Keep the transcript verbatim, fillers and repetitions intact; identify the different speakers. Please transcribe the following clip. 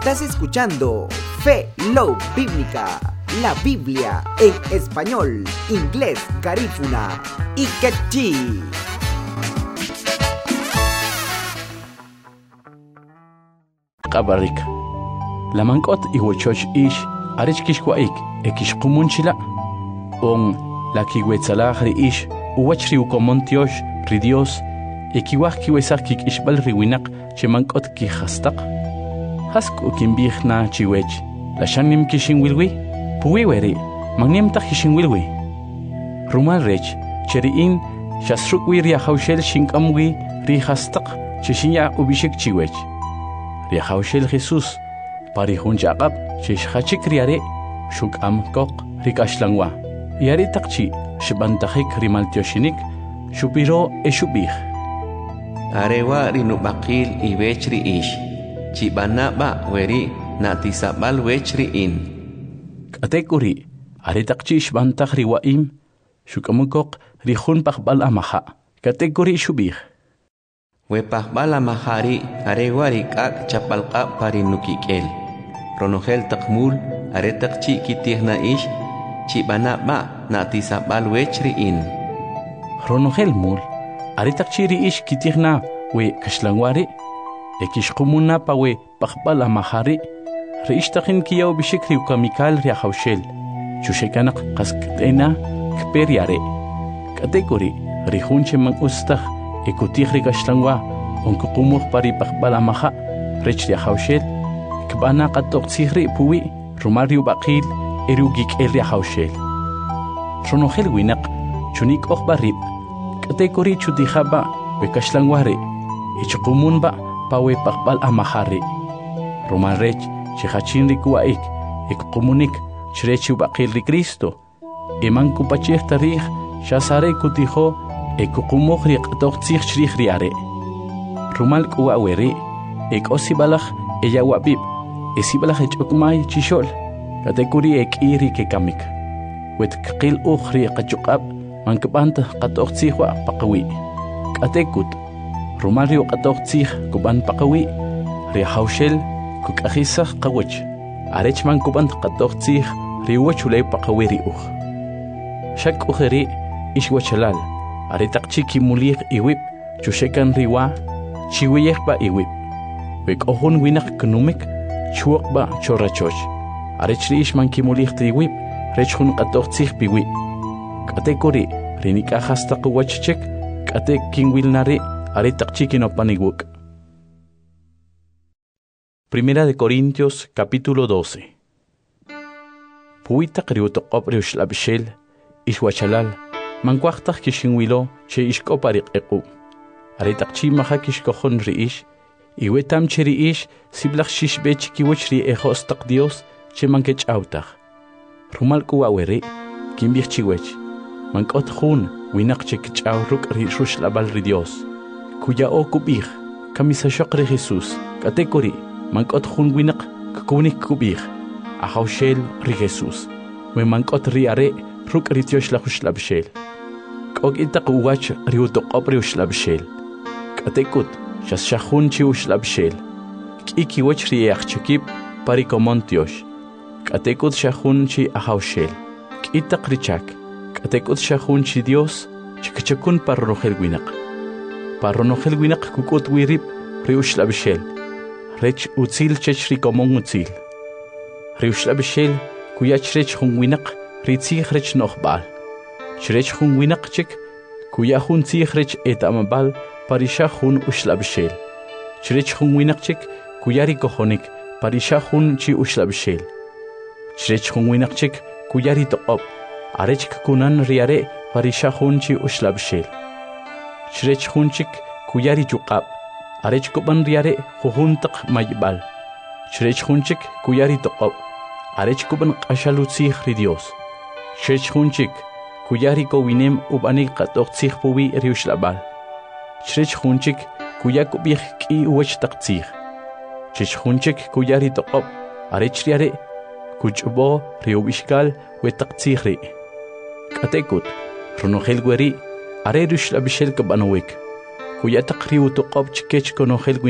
Speaker 1: Estás escuchando Fe Love Bíblica, la Biblia en español, inglés, garífuna y quechí.
Speaker 2: Qabarik Lamankot iwochoch ish arich kishwaik ekish kumunchila on la kiwetzalah ri ish uwachri ukomontiosh ri Dios ekiwah kiwesak kik ishbal riwinak chemankot kihastaq hask ukimbihna chiwech la shanim kishin wilwi puwiweri magnim ta kishin wilwi rumal rech cheriin shasrukwi ri hawshel shinkamwi ri hastaq chishinya ubishik chiwech ri hawshel Jesus parihun jaqab chishachik riare shuk am kok rikashlangwa yari taqchi shibantakhik rimaltioshinik shupiro eshubih
Speaker 3: arewa rinubakil iwechri ish chibana ba weri natisabal wechri in
Speaker 2: katekuri are taqchi shibantakh riwaim shukamukok rihun pakbal amaha katekuri shubih
Speaker 3: wepahbal amahari arewa rikak chapalqa parinukikel Ronogel takmul are takchi kitihna ish chibana ba natisabal wechri in
Speaker 2: Ronogel mul are takchi ri ish kitihna we kashlangwari ekishqumuna pa we pakbal amahari reishtakin kiyaw bishikri ukamikal ri hawshel chushekanak qaskena kperiare kategori rihunche man ustah ekutihri kashlangwa onkuqumuh pari pakbal amaha rech ri hawshel kbana qatok tsihri puwi rumariu baqil erugik el ri hawshel Ronogel winaq chunik okhbarib kategori chudihaba we kashlangwari ichqumunba pawe pakbal amahari Roman rech chihachin rikuaik ikqumunik chrechi baqil ri Cristo eman kupachih tarikh shasare kutiho ekuqumuh ri qatok tsih chrih riare rumal kuaweri ekosibalakh ella wabib esibalakh chukmay chishol kategori ekiri kekamik wet qil ukhri qachuqab mankbant qatok tsihwa paqawi katekut Romario qatok tsih kuban paqawi ri hawshel kukakhisah qawch arech man kuban qatok tsih ri wachulay paqawi ri ukh shak ukhri ishwachalal are taqchi kimuliq iwib chushekan riwa chiwiyeh ba iwib wek ohun winak knumik chuq ba chorachoch arech ri ishman kimuliq iwib rechhun qatok tsih piwi kategori rinika hasta qwachchek kate kinwilnari are taqchi kinopaniguk. Primera de Corintios capítulo doce. Puita kriutoqop riushlabshel ishwachalal mankwaqtaq kishinwilo che ishkopariq equ are taqchi maha kishkohon riish iwetam cheriish siblaq shishbech kiwach ri ejostaq Dios che mankech autaq rumal kuaweri kimbich chiwech mankot khun winaq che kchawruk ri rushlabal ri Dios kuya okubih kamisa shaqri Jesus kategori mankot khun winaq kunik kubih a hawshel ri Jesus we mankot ri are ruk ri Dios la khushlabshel kog itaq uwach ri utoqop ri ushlabshel katekut shas shahun chi ushlabshel kiki wach ri yachchikib pari komontiosh katekut shahun chi a hawshel kitaq richak katekut shahun chi Dios chikachakun parrogel winaq parronogel winaq kukut wirib ri ushlabshel rech utzil chechri komon utzil ri ushlabshel kuyach rech hun winaq ri tzih rech nokhbal chrech hun winaq chik kuya hun tzih rech etamabal parisha hun ushlabshel chrech hun winaq chik kuyari kohonik parisha hun chi ushlabshel chrech hun winaq chik kuyari toqop arech kunan riare parisha hun chi ushlabshel chrech hun chik kuyari chuqab arech kuban riare huhuntaq maybal chrech hun chik kuyari toqop arech kuban qashalutzih ri Dios chrech hun chik kuyari kowinem ubanik qatoq tsih puwi riushlabal chrech hun chik kuyakubih ki uwach taqtzih chrech hun chik kuyari toqop arech riare kuchbo riubishkal we taqtzih ri katekut Ronogel gweri are rushlabshel kabanowik kuyataq riutoqop chikech konogel